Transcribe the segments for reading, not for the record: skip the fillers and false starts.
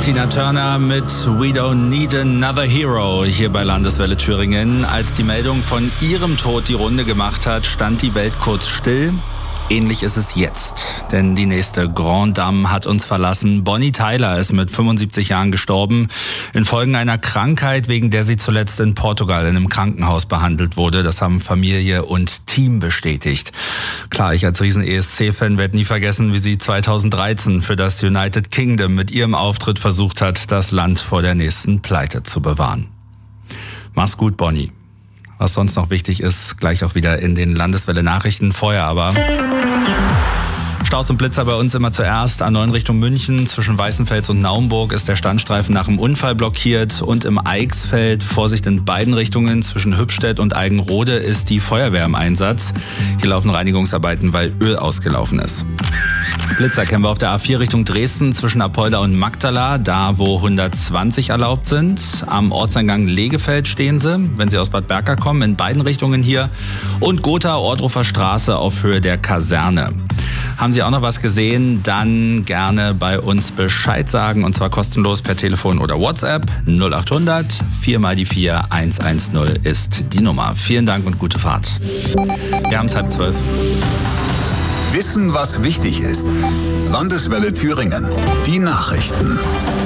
Tina Turner mit We Don't Need Another Hero hier bei Landeswelle Thüringen. Als die Meldung von ihrem Tod die Runde gemacht hat, stand die Welt kurz still. Ähnlich ist es jetzt, denn die nächste Grande Dame hat uns verlassen. Bonnie Tyler ist mit 75 Jahren gestorben, infolge einer Krankheit, wegen der sie zuletzt in Portugal in einem Krankenhaus behandelt wurde. Das haben Familie und Team bestätigt. Klar, ich als Riesen-ESC-Fan werde nie vergessen, wie sie 2013 für das United Kingdom mit ihrem Auftritt versucht hat, das Land vor der nächsten Pleite zu bewahren. Mach's gut, Bonnie. Was sonst noch wichtig ist, gleich auch wieder in den Landeswelle-Nachrichten. Vorher aber Staus und Blitzer bei uns immer zuerst. A9 Richtung München, zwischen Weißenfels und Naumburg ist der Standstreifen nach dem Unfall blockiert. Und im Eichsfeld, Vorsicht in beiden Richtungen, zwischen Hübstedt und Eigenrode ist die Feuerwehr im Einsatz. Hier laufen Reinigungsarbeiten, weil Öl ausgelaufen ist. Blitzer kennen wir auf der A4 Richtung Dresden, zwischen Apolda und Magdala, da wo 120 erlaubt sind. Am Ortseingang Legefeld stehen sie, wenn Sie aus Bad Berka kommen, in beiden Richtungen hier. Und Gotha, Ohrdruffer Straße auf Höhe der Kaserne. Haben Sie auch noch was gesehen, dann gerne bei uns Bescheid sagen, und zwar kostenlos per Telefon oder WhatsApp. 0800 4 mal die 4 110 ist die Nummer. Vielen Dank und gute Fahrt. Wir haben es 11:30. Wissen, was wichtig ist. Landeswelle Thüringen. Die Nachrichten.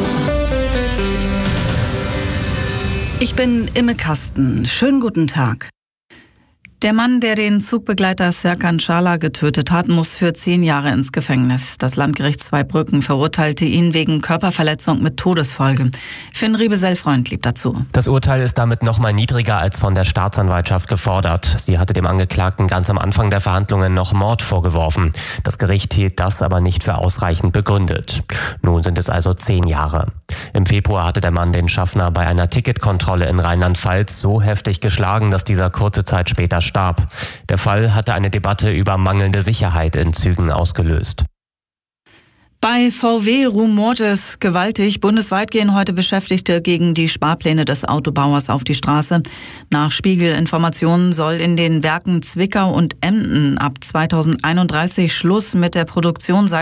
Ich bin Imme Kasten. Schönen guten Tag. Der Mann, der den Zugbegleiter Serkan Çağlar getötet hat, muss für 10 Jahre ins Gefängnis. Das Landgericht Zweibrücken verurteilte ihn wegen Körperverletzung mit Todesfolge. Finn Riebesell-Freund blieb dazu. Das Urteil ist damit noch mal niedriger als von der Staatsanwaltschaft gefordert. Sie hatte dem Angeklagten ganz am Anfang der Verhandlungen noch Mord vorgeworfen. Das Gericht hielt das aber nicht für ausreichend begründet. Nun sind es also 10 Jahre. Im Februar hatte der Mann den Schaffner bei einer Ticketkontrolle in Rheinland-Pfalz so heftig geschlagen, dass dieser kurze Zeit später starb. Der Fall hatte eine Debatte über mangelnde Sicherheit in Zügen ausgelöst. Bei VW rumort es gewaltig. Bundesweit gehen heute Beschäftigte gegen die Sparpläne des Autobauers auf die Straße. Nach Spiegel-Informationen soll in den Werken Zwickau und Emden ab 2031 Schluss mit der Produktion sein.